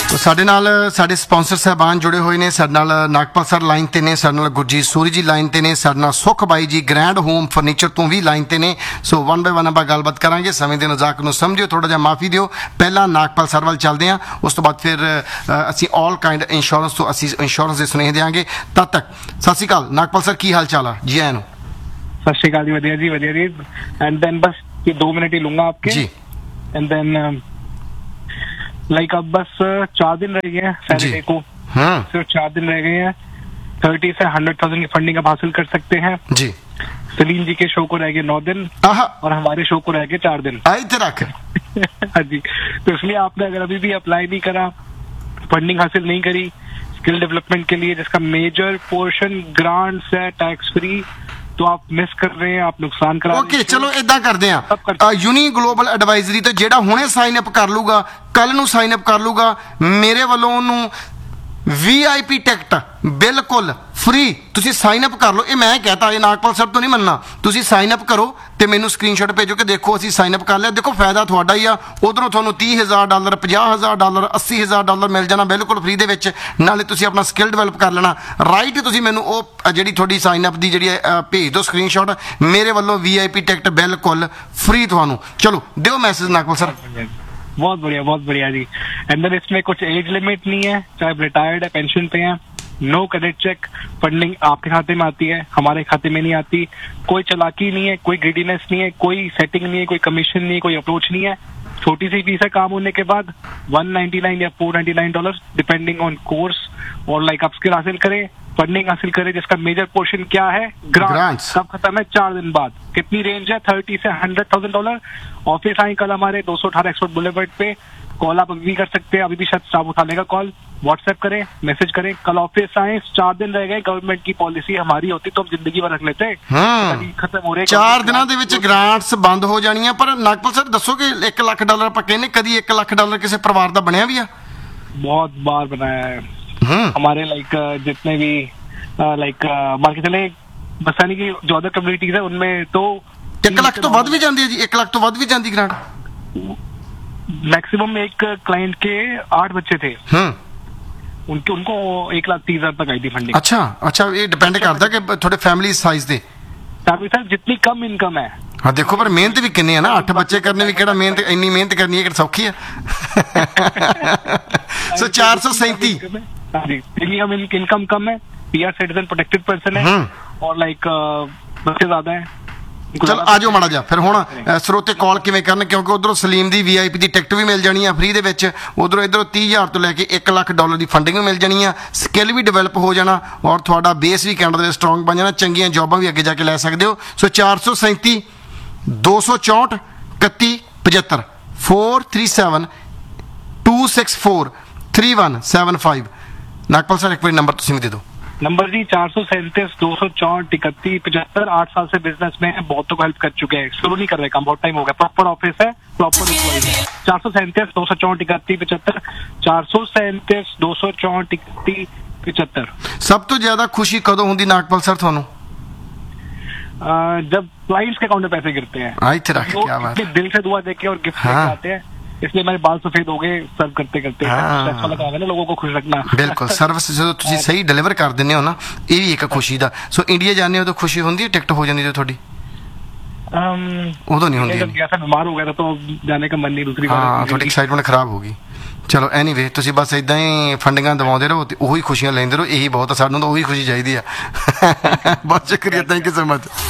ਸਾਡੇ ਨਾਲ ਸਾਡੇ ਸਪਾਂਸਰ ਸਾਹਿਬਾਨ ਜੁੜੇ ਹੋਏ ਨੇ। ਸਾਡੇ ਨਾਲ ਨਾਗਪਾਲ ਸਰ ਲਾਈਨ ਤੇ ਨੇ, ਸਾਡੇ ਨਾਲ ਗੁਰਜੀਤ ਸੂਰੀ ਜੀ ਲਾਈਨ ਤੇ ਨੇ, ਸਾਡੇ ਨਾਲ ਸੁਖ ਬਾਈ ਜੀ ਗ੍ਰੈਂਡ ਹੋਮ ਫਰਨੀਚਰ ਤੋਂ ਵੀ ਲਾਈਨ ਤੇ ਨੇ। ਸੋ ਵਨ ਬਾਏ ਵਨ ਆਪਾਂ ਗੱਲਬਾਤ ਕਰਾਂਗੇ। ਸਮੇਂ ਦੇ ਨਜ਼ਾਕ ਨੂੰ ਸਮਝਿਓ, ਥੋੜਾ ਜਿਹਾ ਮਾਫੀ ਦਿਓ। ਪਹਿਲਾਂ ਨਾਗਪਾਲ ਸਰ ਵੱਲ ਚੱਲਦੇ ਹਾਂ, ਉਸ ਤੋਂ ਬਾਅਦ ਫਿਰ ਅਸੀਂ ਆਲ ਕਾइंड ਇੰਸ਼ੋਰੈਂਸ ਤੋਂ ਅਸੀਂ ਇੰਸ਼ੋਰੈਂਸ ਦੇ ਸੁਨੇਹੇ ਦੇਵਾਂਗੇ। ਤਦ ਤੱਕ ਸਤਿ ਸ਼੍ਰੀ ਅਕਾਲ ਨਾਗਪਾਲ ਸਰ, ਕੀ ਹਾਲ ਚਾਲ ਆ ਜੀ? ਆਇਆਂ ਨੂੰ सत श्रीकाल जी, वधिया जी। एंड देन बस ये 2 मिनट ही लूंगा आपके जी। एंड देन लाइक अब बस 4 दिन रह गए हैं सैटरडे को। सिर्फ 4 दिन रह गए हैं। 30 से 100,000 की फंडिंग आप हासिल कर सकते हैं जी। सलीम जी के शो को रह गए 9 दिन और हमारे शो को रह गए 4 दिन। आई रख हाँ जी, तो इसलिए आपने अगर अभी भी अप्लाई नहीं करा, फंडिंग हासिल नहीं करी स्किल डेवलपमेंट के लिए, जिसका मेजर पोर्शन ग्रांट्स है टैक्स फ्री, तो आप मिस कर रहे हैं, आप नुकसान करा रहे हैं। ओके चलो इदा करते हैं, यूनी ग्लोबल एडवाइजरी तो जेड़ा हुणे साइन अप कर लूगा, कल नू साइन अप कर लूगा, मेरे वालों नू VIP टिकट बिल्कुल फ्री ਤੁਸੀਂ ਸਾਈਨ ਅਪ ਕਰ ਲਓ। ਇਹ ਮੈਂ ਕਹਤਾ, ਇਹ ਨਾਗਪਾਲ ਸਰ ਤੋਂ ਨਹੀਂ ਮੰਨਣਾ। ਤੁਸੀਂ ਸਾਈਨ ਅਪ ਕਰੋ ਤੇ ਮੈਨੂੰ ਸਕਰੀਨਸ਼ਾਟ ਭੇਜੋ ਕਿ ਦੇਖੋ ਅਸੀਂ ਸਾਈਨ ਅਪ ਕਰ ਲਿਆ। ਦੇਖੋ ਫਾਇਦਾ ਤੁਹਾਡਾ ਹੀ ਆ। ਉਧਰੋਂ ਤੁਹਾਨੂੰ $30,000 $50,000 $80,000 ਮਿਲ ਜਾਣਾ ਬਿਲਕੁਲ ਫ੍ਰੀ ਦੇ ਵਿੱਚ। ਨਾਲੇ ਤੁਸੀਂ ਆਪਣਾ ਸਕਿੱਲ ਡਿਵੈਲਪ ਕਰ ਲੈਣਾ। ਰਾਈਟ, ਤੁਸੀਂ ਮੈਨੂੰ ਉਹ ਜਿਹੜੀ ਤੁਹਾਡੀ ਸਾਈਨ ਅਪ ਦੀ ਜਿਹੜੀ ਭੇਜ ਦਿਓ ਸਕਰੀਨਸ਼ਾਟ। ਮੇਰੇ ਵੱਲੋਂ VIP ਟਿਕਟ ਬਿल्कुल फ्री ਤੁਹਾਨੂੰ। चलो ਦਿਓ ਮੈਸੇਜ नागपाल सर। बहुत बढ़िया जी। एंड देन इसमें कुछ एज लिमिट नहीं है, चाहे आप रिटायर्ड है, पेंशन पे हैं। नो क्रेडिट चेक, फंडिंग आपके खाते में आती है, हमारे खाते में नहीं आती। कोई चालाकी नहीं है, कोई ग्रीडीनेस नहीं है, कोई सेटिंग नहीं है, कोई कमीशन नहीं है, कोई अप्रोच नहीं है। छोटी सी फीस है काम होने के बाद $199 या $499 डिपेंडिंग ऑन कोर्स। और लाइक आप स्किल हासिल करें, फंडिंग हासिल करें, जिसका मेजर पोर्शन क्या है? ग्रांट्स। कब खत्म है? 4 दिन बाद। कितनी रेंज है? 30 से $100,000। ऑफिस आए कल हमारे 218 एक्सपर्ट बुलेवर्ड पे। कॉल आप अभी भी कर सकते हैं, अभी भी शायद स्टाफ उठा लेगा कॉल। व्हाट्सएप करें, मैसेज करें। कल ऑफिस आए, 4 दिन रह गए। गवर्नमेंट की पॉलिसी हमारी होती तो हम जिंदगी भर रख लेते। खत्म हो रहे 4 ਦਿਨਾਂ ਦੇ ਵਿੱਚ ਗ੍ਰਾਂਟਸ ਬੰਦ ਹੋ ਜਾਣੀਆਂ। ਪਰ ਨਾਗਪਾਲ ਸਰ ਦੱਸੋ कि $1 ਲੱਖ ਆਪਾਂ ਕਹਿੰਦੇ, ਕਦੀ $1 ਲੱਖ ਕਿਸੇ ਪਰਿਵਾਰ ਦਾ ਬਣਿਆ ਵੀ ਆ? बहुत बार बनाया है हमारे लाइक जितने भी लाइक मान के चले बसानी की जो अदर कम्युनिटीज है उनमें तो 1 ਲੱਖ ਤੋਂ ਵੱਧ ਵੀ ਜਾਂਦੀ ਹੈ ਜੀ। 1 ਲੱਖ ਤੋਂ ਵੱਧ ਵੀ ਜਾਂਦੀ ਗ੍ਰਾਂਟ। मैक्सिमम एक क्लाइंट के 8 बच्चे थे, उनको 1,30,000 तक आई थी फंडिंग। अच्छा, ये डिपेंड करता कि थोड़े फैमिली साइज दे सर जितनी कम इनकम है। हाँ देखो, पर मेहनत भी किन्नी है ना। 8 बच्चे करने भी केड़ा मेहनत, इन्नी मेहनत करनी है कि सौखी है। सो 437 इनकम कम है, PR सिटीजन प्रोटेक्टेड पर्सन है और लाइक बच्चे ज्यादा है। चलो आ जाओ माड़ा जा फिर हुण ਸਰੋਤੇ ਕਾਲ ਕਿਵੇਂ ਕਰਨ, ਕਿਉਂਕਿ ਉਧਰੋਂ ਸਲੀਮ ਦੀ VIP ਦੀ ਟਿਕਟ ਵੀ ਮਿਲ ਜਾਣੀ ਆ ਫ੍ਰੀ ਦੇ ਵਿੱਚ। ਉਧਰੋਂ ਇਧਰੋਂ $30,000 ਤੋਂ ਲੈ ਕੇ $1 ਲੱਖ ਦੀ ਫੰਡਿੰਗ ਵੀ ਮਿਲ ਜਾਣੀ ਆ। ਸਕਿੱਲ ਵੀ ਡਿਵੈਲਪ ਹੋ ਜਾਣਾ ਔਰ ਤੁਹਾਡਾ ਬੇਸ ਵੀ ਕੈਨੇਡਾ ਦੇ ਸਟਰੋਂਗ ਬਣ ਜਾਣਾ। ਚੰਗੀਆਂ ਜੌਬਾਂ ਵੀ ਅੱਗੇ ਜਾ ਕੇ ਲੈ ਸਕਦੇ ਹੋ। ਸੋ 437 264 31 75 437 264 3175। नागपाल सर एक बार नंबर ਤੁਸੀਂ ਵੀ ਦੇ ਦਿਓ। नंबर जी 437 264 31 75। 8 साल से बिजनेस में है, बहुतों को हेल्प कर चुके हैं। शुरू नहीं कर रहे काम, बहुत टाइम हो गया। प्रॉपर ऑफिस है, प्रॉपर 437 264 31 75 437 264 31 75। सब तो ज्यादा खुशी कदों होंदी नागपाल सर ਤੁਹਾਨੂੰ? जब क्लाइंट्स के अकाउंट में पैसे गिरते हैं। क्या बात है। दिल से दुआ देके और गिफ्ट लेके आते हैं, इसलिए मेरे बाल सफेद हो गए सर्व करते करते। वाला काम है ना, लोगों को खुश रखना। बिल्कुल, सर्विस जो ਤੁਸੀਂ ਸਹੀ ਡਿਲੀਵਰ ਕਰ ਦਿੰਦੇ ਹੋ ਨਾ, ਇਹ ਵੀ ਇੱਕ ਖੁਸ਼ੀ ਦਾ। ਸੋ ਇੰਡੀਆ ਜਾਂਦੇ ਹੋ ਤਾਂ ਖੁਸ਼ੀ ਹੁੰਦੀ ਹੈ, ਟਿਕਟ ਹੋ ਜਾਂਦੀ ਹੈ ਤੁਹਾਡੀ? ਉਦੋਂ ਨਹੀਂ ਹੁੰਦੀ। जब गया था, बीमार हो गया था, तो जाने का मन नहीं। दूसरी बार ਤੁਹਾਡੀ ਐਕਸਾਈਟਮੈਂਟ ਖਰਾਬ ਹੋ ਗਈ। ਚਲੋ ਐਨੀਵੇ, ਤੁਸੀਂ ਬਸ ਇਦਾਂ ਹੀ ਫੰਡਿੰਗਾਂ ਦਿਵਾਉਂਦੇ ਰਹੋ ਤੇ ਉਹੀ ਖੁਸ਼ੀਆਂ ਲੈਂਦੇ ਰਹੋ। ਇਹੀ ਬਹੁਤ ਆ, ਸਾਨੂੰ ਤਾਂ ਉਹੀ ਖੁਸ਼ੀ ਚਾਹੀਦੀ ਆ। ਬਹੁਤ ਸ਼ੁਕਰੀਆ, ਥੈਂਕ ਯੂ ਸੋ ਮਚ।